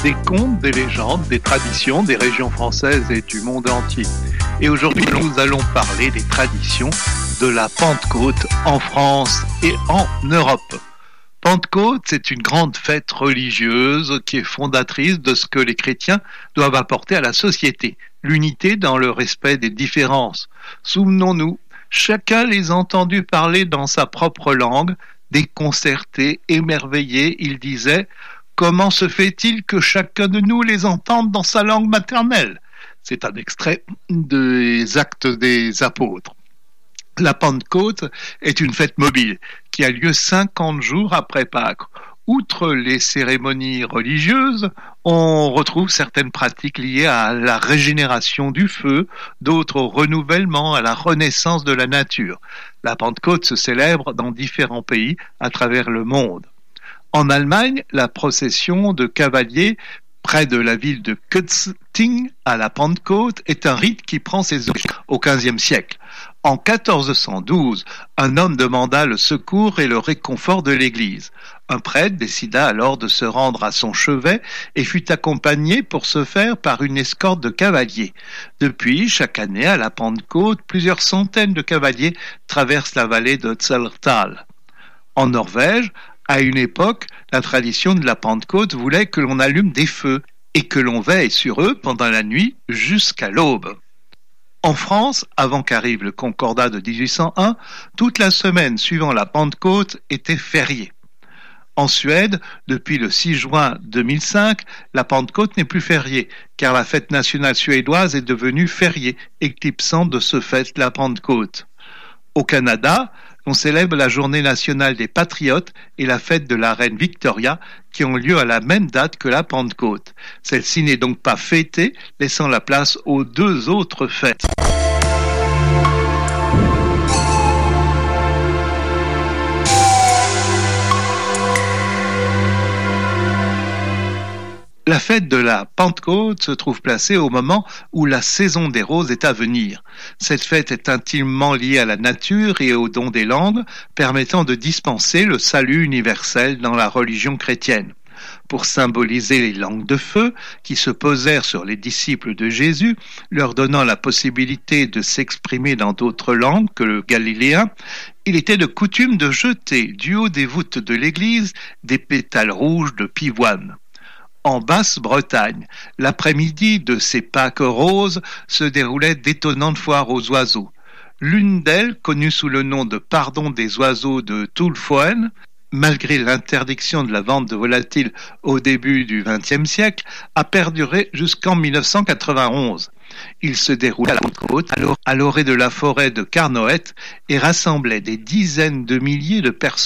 des contes, des légendes, des traditions des régions françaises et du monde entier. Et aujourd'hui, nous allons parler des traditions de la Pentecôte en France et en Europe. Pentecôte, c'est une grande fête religieuse qui est fondatrice de ce que les chrétiens doivent apporter à la société, l'unité dans le respect des différences. Souvenons-nous, chacun les a entendus parler dans sa propre langue, déconcerté, émerveillé, il disait « Comment se fait-il que chacun de nous les entende dans sa langue maternelle ?» C'est un extrait des Actes des Apôtres. La Pentecôte est une fête mobile qui a lieu 50 jours après Pâques. Outre les cérémonies religieuses, on retrouve certaines pratiques liées à la régénération du feu, d'autres au renouvellement, à la renaissance de la nature. La Pentecôte se célèbre dans différents pays à travers le monde. En Allemagne, la procession de cavaliers près de la ville de Kötzting à la Pentecôte est un rite qui prend ses origines au XVe siècle. En 1412, un homme demanda le secours et le réconfort de l'Église. Un prêtre décida alors de se rendre à son chevet et fut accompagné pour ce faire par une escorte de cavaliers. Depuis, chaque année à la Pentecôte, plusieurs centaines de cavaliers traversent la vallée de Zelltal. En Norvège, à une époque, la tradition de la Pentecôte voulait que l'on allume des feux et que l'on veille sur eux pendant la nuit jusqu'à l'aube. En France, avant qu'arrive le Concordat de 1801, toute la semaine suivant la Pentecôte était fériée. En Suède, depuis le 6 juin 2005, la Pentecôte n'est plus fériée, car la fête nationale suédoise est devenue fériée, éclipsant de ce fait la Pentecôte. Au Canada, on célèbre la journée nationale des patriotes et la fête de la reine Victoria qui ont lieu à la même date que la Pentecôte. Celle-ci n'est donc pas fêtée, laissant la place aux deux autres fêtes. La fête de la Pentecôte se trouve placée au moment où la saison des roses est à venir. Cette fête est intimement liée à la nature et au don des langues, permettant de dispenser le salut universel dans la religion chrétienne. Pour symboliser les langues de feu qui se posèrent sur les disciples de Jésus, leur donnant la possibilité de s'exprimer dans d'autres langues que le galiléen, il était de coutume de jeter du haut des voûtes de l'église des pétales rouges de pivoine. En Basse-Bretagne, l'après-midi de ces Pâques roses se déroulait d'étonnantes foires aux oiseaux. L'une d'elles, connue sous le nom de Pardon des oiseaux de Toulfoen, malgré l'interdiction de la vente de volatiles au début du XXe siècle, a perduré jusqu'en 1991. Il se déroulait à la Pentecôte, à l'orée de la forêt de Carnoët, et rassemblait des dizaines de milliers de personnes.